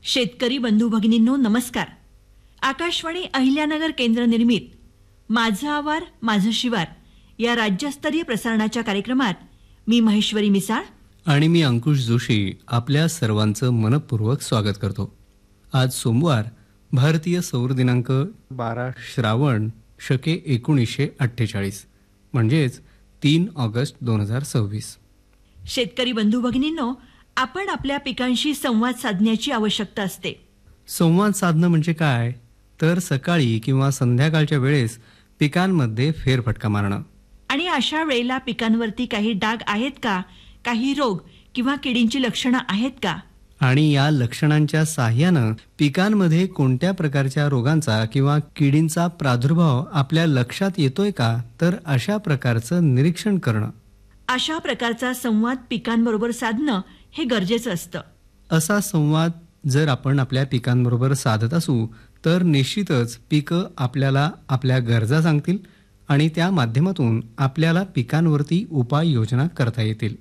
शेतकरी बंधू भगिनींनो नमस्कार. आकाशवाणी अहिल्यानगर केंद्र निर्मित माझं आवार माझं शिवार या राज्यस्तरीय प्रसारणाच्या कार्यक्रमात मी महेश्वरी मिसाळ आणि मी अंकुश जोशी आपल्या सर्वांचं मनपूर्वक स्वागत करतो. आज सोमवार, भारतीय सौर दिनांक 12 श्रावण शके 1948 म्हणजेच 3 ऑगस्ट 2026. शेतकरी बंधू भगिनींनो, आपण आपल्या पिकांशी संवाद साधण्याची आवश्यकता असते. संवाद साधणं म्हणजे काय, तर सकाळी किंवा संध्याकाळच्या वेळेस पिकांमध्ये फेरफटका मारणं. आणि अशा वेळेला पिकांवरती काही डाग आहेत का, काही रोग किंवा किडींची लक्षणं आहेत का, आणि या लक्षणांच्या साहाय्यानं पिकांमध्ये कोणत्या प्रकारच्या रोगांचा किंवा किडींचा प्रादुर्भाव आपल्या लक्षात येतोय का, तर अशा प्रकारचं निरीक्षण करणं. अशा प्रकारचा संवाद पिकांबरोबर साधणं हे गरजेचं असतं. असा संवाद जर आपण आपल्या पिकांबरोबर साधत असू तर निश्चितच पिकं आपल्याला आपल्या गरजा सांगतील आणि त्या माध्यमातून आपल्याला पिकांवरती उपाययोजना करता येतील.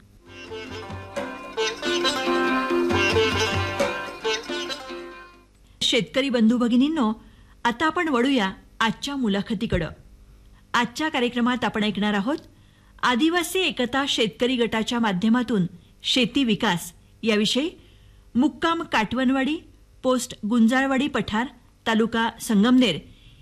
शेतकरी बंधू भगिनींनो, आता आपण वळूया आजच्या मुलाखतीकडं. आजच्या कार्यक्रमात आपण ऐकणार आहोत आदिवासी एकता शेतकरी गटाच्या माध्यमातून शेती विकास याविषयी मुक्काम काटवनवाडी, पोस्ट गुंजाळवाडी पठार, तालुका संगमनेर